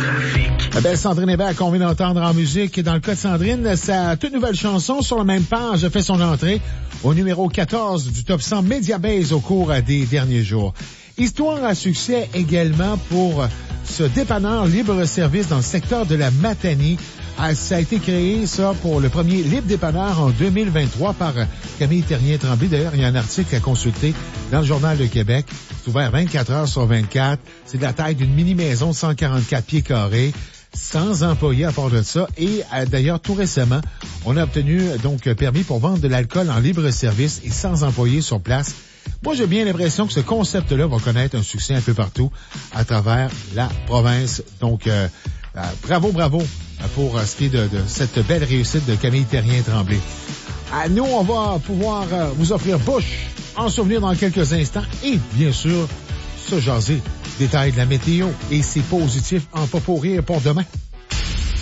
La belle Sandrine Hébert qu'on vient d'entendre en musique. Dans le cas de Sandrine, sa toute nouvelle chanson sur la même page fait son entrée au numéro 14 du top 100 Mediabase au cours des derniers jours. Histoire à succès également pour ce dépanneur libre-service dans le secteur de la Matanie. Ça a été créé, ça, pour le premier libre dépanneur en 2023 par Camille Terrien-Tremblay. D'ailleurs, il y a un article à consulter dans le Journal de Québec. C'est ouvert 24 heures sur 24. C'est de la taille d'une mini-maison de 144 pieds carrés, sans employés à part de ça. Et d'ailleurs, tout récemment, on a obtenu donc permis pour vendre de l'alcool en libre-service et sans employés sur place. Moi, j'ai bien l'impression que ce concept-là va connaître un succès un peu partout à travers la province. Donc, bravo pour ce qui est de cette belle réussite de Camille Terrien-Tremblay. Nous, on va pouvoir vous offrir Bush en souvenir dans quelques instants et, bien sûr, se jaser. Détails de la météo et c'est positif en pas pour rire pour demain.